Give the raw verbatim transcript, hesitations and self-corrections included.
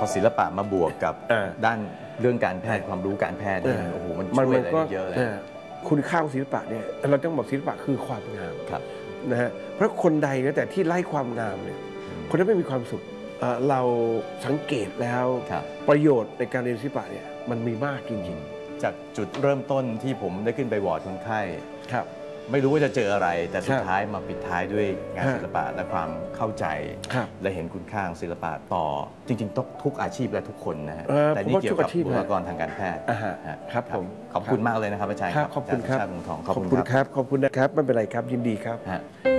อศิลปะมาบวกกับอ่าด้านเรื่องการแพทย์ความรู้การแพทย์เนี่ยโอ้โหมันมันช่วยมันอะไรก็ได้เยอะเลยคุณค่าของศิลปะเนี่ยเราต้องบอกศิลปะคือความงามครับนะฮะเพราะคนใดก็แต่ที่ไล่ความงามเนี่ยคนนั้นไม่มีความสุขเอ่อเราสังเกตแล้วครับประโยชน์ในการเรียนศิลปะเนี่ยมันมีมากจริงจากจุดเริ่มต้นที่ผมได้ขึ้นไปวอร์ดคนไข้ๆครับไม่รู้ว่าจะเจออะไร แต่สุคดรับท้ายมาปิดท้ายด้วยงานฮะศิลปะและความเข้าใจครับและเห็นคุณค่าของศิลปะต่อจริงๆต้องทุกอาชีพและทุกคนนะฮะเออแต่นี่ผมว่าเกี่ยวทุกกับอาชีพบุคลากรทางการแพทย์อ่าฮะฮะครับผมขอบคุณมากเลยนะครับอาจารย์ครับขอบคุณครับอาจารย์สุชาติวงศ์ทองขอบคุณครับขอบคุณนะครับไม่เป็นไรครับยินดีครับฮะ